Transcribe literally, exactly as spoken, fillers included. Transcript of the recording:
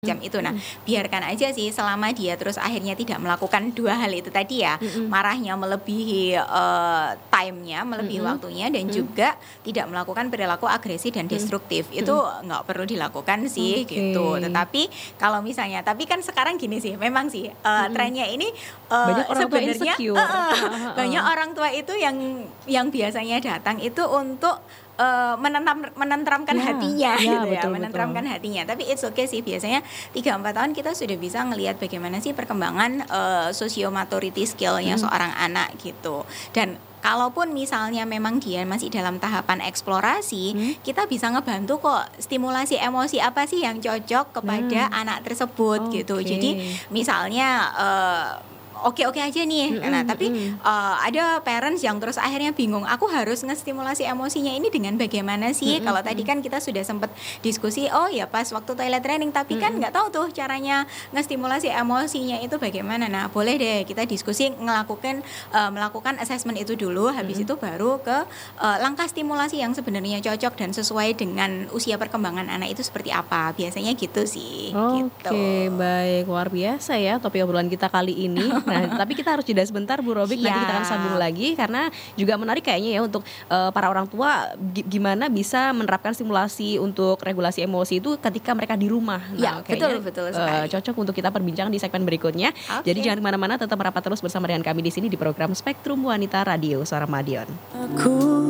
Jam Mmm, itu. Nah, mhm. biarkan aja sih selama dia terus akhirnya tidak melakukan dua hal itu tadi ya, Mhm. marahnya melebihi, eee, time-nya, melebihi Mhm, waktunya dan mhm. juga tidak melakukan perilaku agresif dan Mhm, destruktif. Itu mhm. nggak perlu dilakukan sih gitu. Oke. Tetapi kalau misalnya tapi kan sekarang gini sih, memang sih, eee, Mhm. trennya ini, eee, Banyak orang tua sebenarnya insecure. heeh, Heeh banyak heeh. orang tua itu yang yang biasanya datang itu untuk, eee, menentam menenteramkan Iya, hatinya iya, gitu ya, betul menenteramkan betul. hatinya. Tapi it's okay sih biasanya tiga, empat tahun kita sudah bisa ngelihat bagaimana sih perkembangan, eee, socio-maturity skill-nya Mhm. seorang anak gitu. Dan kalaupun misalnya memang dia masih dalam tahapan eksplorasi, Mmm. kita bisa ngebantu kok stimulasi emosi apa sih yang cocok kepada Nah, anak tersebut gitu. Jadi oke. misalnya, eee, oke-oke aja nih, nah Mhm tapi, mhm. eee, ada parents yang terus akhirnya bingung, "Aku harus ngestimulasi emosinya ini dengan bagaimana sih?" Mhm Kalau tadi mhm. kan kita sudah sempet diskusi, oh ya pas waktu toilet training, tapi kan Mhm. nggak tahu tuh caranya ngestimulasi emosinya itu bagaimana. Nah, boleh deh kita diskusi ngelakukan eee, melakukan assessment itu dulu, habis Mhm. itu baru ke, eee, langkah stimulasi yang sebenarnya cocok dan sesuai dengan usia perkembangan anak itu seperti apa, biasanya gitu sih, gitu. Oke, baik. Luar biasa ya topik obrolan kita kali ini. Nah, tapi kita harus jeda sebentar Bu Robik, nanti kita akan sambung Siap. lagi karena juga menarik kayaknya ya untuk, eee, para orang tua gi gimana bisa menerapkan stimulasi untuk regulasi emosi itu ketika mereka di rumah. Ya, Nah, betul kayaknya, betul eee, sekali. cocok untuk kita perbincangkan di segmen berikutnya. Jadi Oke. jangan ke mana-mana, tetap merapat terus bersama dengan kami di sini di program Spektrum Wanita Radio Suara Madiun. Aku